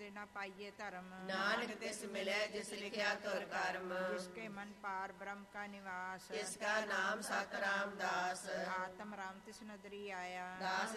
ਦੇ ਨਾ ਪਾਈਏ ਧਰਮ। ਨਾਨਕ ਤਿਸ ਮਿਲੇ ਜਿਸ ਲਿਖਿਆ ਤੁਰ ਕਰਮ। ਜਿਸਕੇ ਮਨ ਪਾਰ ਬ੍ਰਹਮ ਕਾ ਨਿਵਾਸ। ਇਸਕਾ ਨਾਮ ਸਤ ਰਾਮਦਾਸ। ਆਤਮ ਰਾਮ ਤਿਸ ਨਦਰੀ ਆਇਆ। ਦਾਸ